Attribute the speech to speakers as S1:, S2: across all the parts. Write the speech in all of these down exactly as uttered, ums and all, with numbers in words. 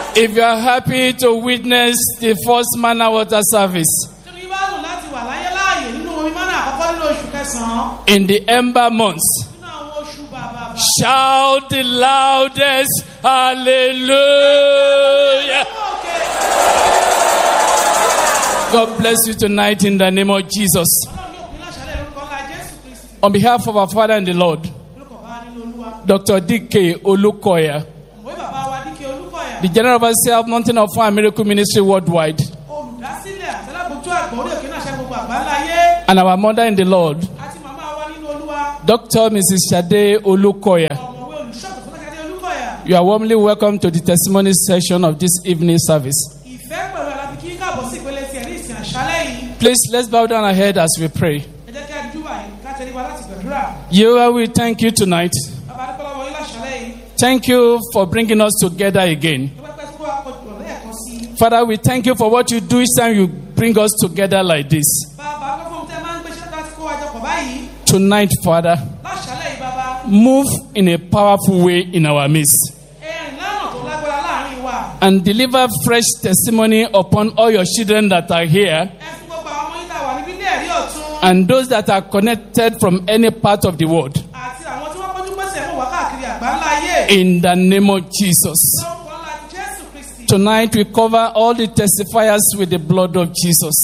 S1: If you are happy to witness the first manna water service in the ember months, shout the loudest hallelujah. God bless you tonight in the name of Jesus. On behalf of our Father in the Lord, Doctor D K Olukoya, the General Overseer of Mountain of Fire Miracle Ministry Worldwide, and our Mother in the Lord, Doctor Missus Shade Olukoya. You are warmly welcome to the testimony session of this evening service. Please, let's bow down our head as we pray. Jehovah, we thank you tonight. Thank you for bringing us together again. Father, we thank you for what you do each time you bring us together like this. Tonight, Father, move in a powerful way in our midst. And deliver fresh testimony upon all your children that are here and those that are connected from any part of the world. In the name of Jesus. Tonight we cover all the testifiers with the blood of Jesus.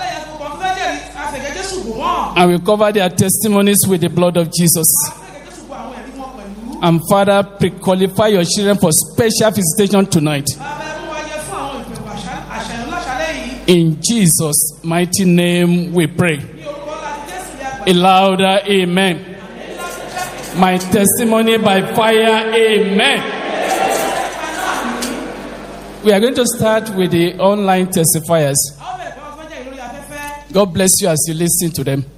S1: And we cover their testimonies with the blood of Jesus. And Father, pre-qualify your children for special visitation tonight. In Jesus' mighty name we pray. A louder amen. My testimony by fire, amen. We are going to start with the online testifiers. God bless you as you listen to them.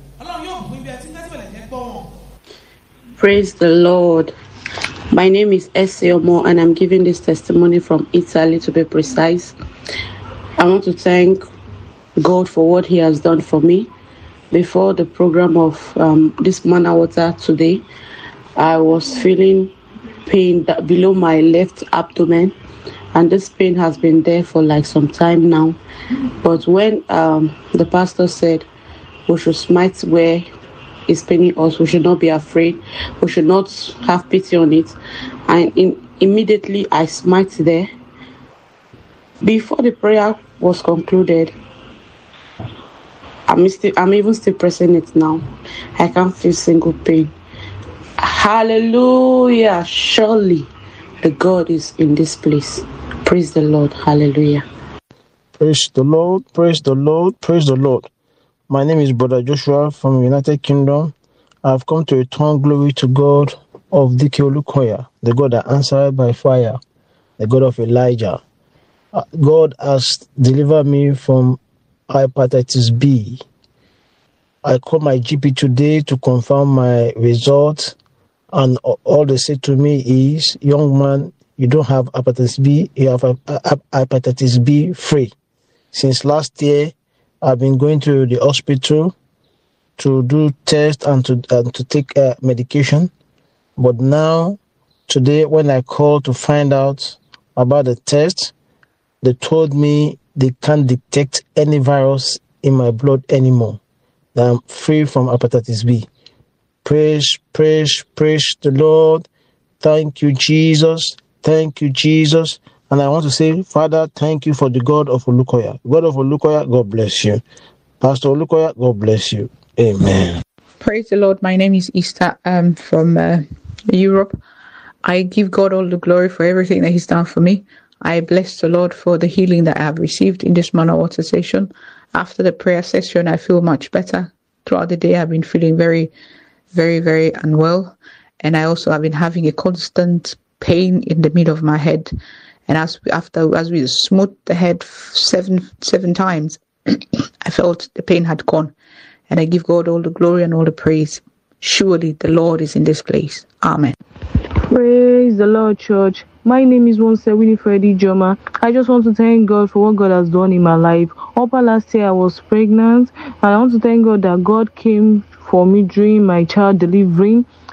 S2: Praise the Lord. My name is Essie Omo and I'm giving this testimony from Italy, to be precise. I want to thank God for what He has done for me. Before the program of um, this manna water today, I was feeling pain below my left abdomen, and this pain has been there for like some time now. But when um, the pastor said we should smite where it's paining us, we should not be afraid, we should not have pity on it, and in, immediately I smite there. Before the prayer was concluded, I'm, still, I'm even still pressing it now. I can't feel single pain. Hallelujah. Surely the God is in this place. Praise the Lord. Hallelujah.
S3: Praise the Lord. Praise the Lord. Praise the Lord. My name is Brother Joshua from United Kingdom. I've come to return glory to God of D K Olukoya, the God that answered by fire, the God of Elijah. Uh, God has delivered me from hepatitis B. I called my G P today to confirm my results, and all they said to me is, young man, you don't have hepatitis B, you have a, a, a, hepatitis B free. Since last year, I've been going to the hospital to do tests and to and to take uh, medication. But now, today, when I called to find out about the test, they told me they can't detect any virus in my blood anymore. That I'm free from hepatitis B. Praise, praise, praise the Lord. Thank you, Jesus. Thank you, Jesus. And I want to say, Father, thank you for the God of Olukoya. God of Olukoya, God bless you. Pastor Olukoya, God bless you. Amen.
S4: Praise the Lord. My name is Easter. I'm from uh, Europe. I give God all the glory for everything that He's done for me. I bless the Lord for the healing that I have received in this manna water session. After the prayer session, I feel much better. Throughout the day, I've been feeling very, very, very unwell. And I also have been having a constant pain in the middle of my head. And as after as we smoothed the head seven seven times, I felt the pain had gone. And I give God all the glory and all the praise. Surely the Lord is in this place. Amen.
S5: Praise the Lord, church. My name is Monse Winifred Ijoma. I just want to thank God for what God has done in my life. Upper last year I was pregnant, and I want to thank God that God came for me during my child delivery.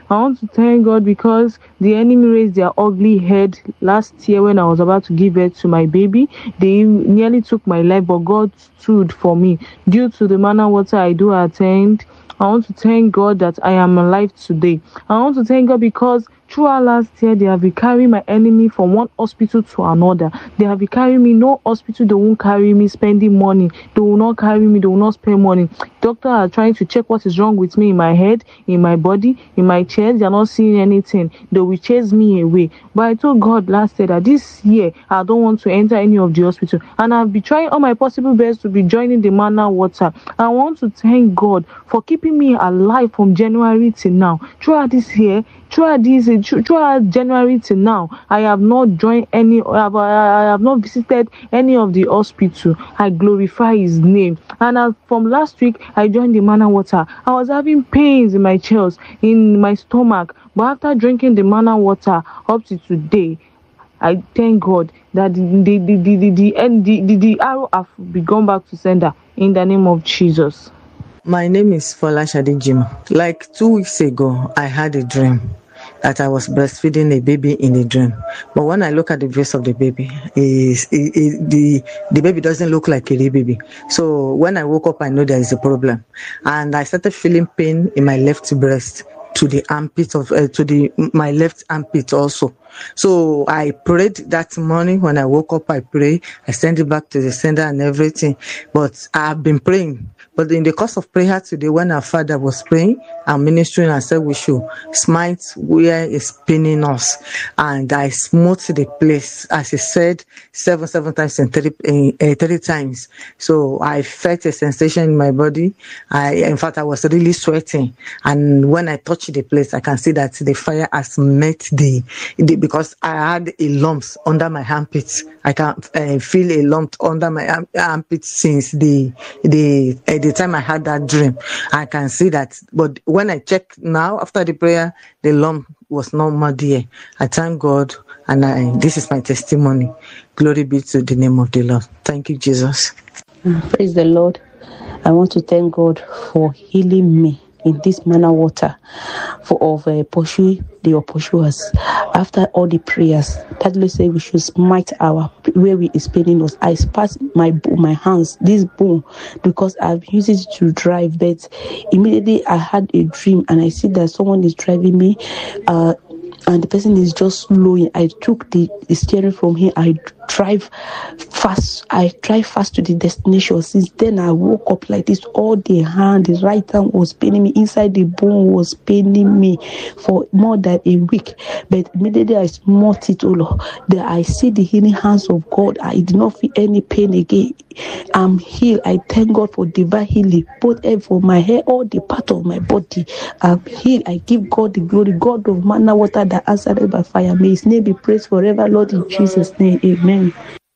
S5: I want to thank God because the enemy raised their ugly head last year when I was about to give birth to my baby. They nearly took my life, but God stood for me. Due to the manna water I do attend, I want to thank God that I am alive today. I want to thank God because throughout last year, they have been carrying my enemy from one hospital to another. They have been carrying me. No hospital, they won't carry me spending money. They will not carry me. They will not spend money. Doctors are trying to check what is wrong with me in my head, in my body, in my chest. They are not seeing anything. They will chase me away. But I told God last year that this year, I don't want to enter any of the hospital. And I've been trying all my possible best to be joining the manna water. I want to thank God for keeping me alive from January till now. Throughout this year, throughout this throughout January till now, I have not joined any I have, I have not visited any of the hospital. I glorify his name. And as from last week, I joined the manna water. I was having pains in my chest, in my stomach, but after drinking the manna water up to today, I thank God that the the the the the, the, the, the, the arrow have been gone back to sender in the name of Jesus.
S6: My name is Folashade Jim. Like two weeks ago, I had a dream that I was breastfeeding a baby in a dream. But when I look at the face of the baby, is the the baby doesn't look like a real baby. So when I woke up, I know there is a problem, and I started feeling pain in my left breast to the armpit of uh, to the my left armpit also. So I prayed that morning when I woke up. I prayed. I sent it back to the sender and everything. But I've been praying. But in the course of prayer today, when our father was praying and ministering, I said we should smite where is pinning us. And I smote the place, as he said, seven, seven times and thirty, uh, thirty times. So I felt a sensation in my body. I, in fact, I was really sweating. And when I touched the place, I can see that the fire has met the, the because I had a lump under my armpits. I can uh, feel a lump under my arm, armpits since the the uh, the time I had that dream. I can see that. But when I check now after the prayer, the lump was no more there. I thank God, and I, this is my testimony. Glory be to the name of the Lord. Thank you, Jesus.
S2: Praise the Lord. I want to thank God for healing me in this manna water for of uh, pursue the pursuers. After all the prayers, that Lord say we should smite our where we is paining us. I spat my my hands, this bone, because I've used it to drive. But immediately I had a dream and I see that someone is driving me, uh, and the person is just slowing. I took the, the steering from him. I drive fast. I drive fast to the destination. Since then, I woke up like this. All the hand, the right hand was paining me. Inside the bone was paining me for more than a week. But immediately I smote it all. Then I see the healing hands of God. I did not feel any pain again. I'm healed. I thank God for divine healing, both for my hair, all the part of my body. I'm healed. I give God the glory. God of manna water that answered by fire. May his name be praised forever, Lord, in Jesus' name. Amen.